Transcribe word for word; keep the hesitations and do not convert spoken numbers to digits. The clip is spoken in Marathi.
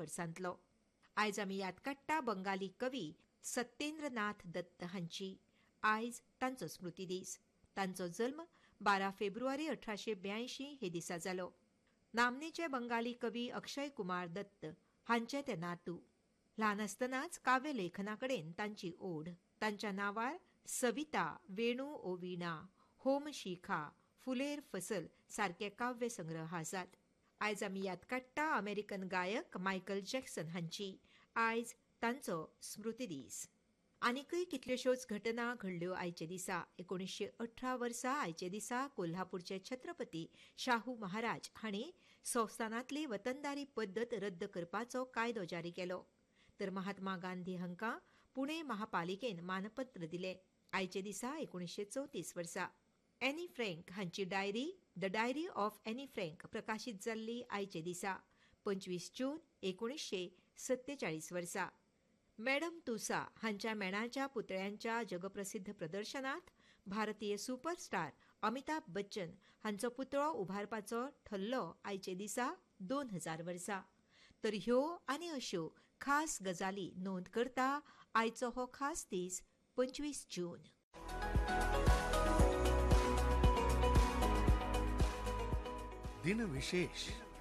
वर्सांतलो. आयज आमी याद काडटा बंगाली कवी सत्येंद्रनाथ दत्त हांची. आयज तांचो स्मृती दीस. तांचो जल्म बारा फेब्रुवारी अठराशे ब्यायंशी हे दिसा जालो. नामनेचे बंगाली कवी अक्षय कुमार दत्त हांचे ते नातू. ल्हान आसतनाच काव्य लेखनाकडेन तांची ओढ. तांच्या नांवार सविता, वेणू ओ वीणा, होम शिखा, फुलेर फसल सारखे काव्य संग्रह आसात. आयज आमी याद काडटा अमेरिकन गायक मायकल जॅक्सन हांची. आयज तांचो स्मृती दीस. आनीकय कितल्योश्योच घटना घडल्यो आयचे दिसा. एकोणीसशे अठरा वर्सा आयचे दिसा कोल्हापूरचे छत्रपती शाहू महाराज हांणी संस्थानांतली वतनदारी पद्दत रद्द करपाचो कायदो जारी केलो. तर महात्मा गांधी हांकां पुणे महापालिकेन मानपत्र दिलें. आयचे दिसा एकोणीसशे चवतीस वर्सा एनी फ्रँक हांची diary the diary of any frank प्रकाशीत जाल्ली आयचे दिसा पंचवीस जून एकोणीसशे सत्तेचाळीस वर्सा. मॅडम तुसा हांच्या मेणाच्या पुतळ्यांच्या जगप्रसिद्ध प्रदर्शनांत भारतीय सुपरस्टार अमिताभ बच्चन हांचो पुतळो उभारपाचो थल्लो आयचे दिसा दोन हजार वर्सा. तर ह्यो आनी अश्यो खास गजाली नोंद करता आयचो हो खास दीस पंचवीस जून. दिन विशेष.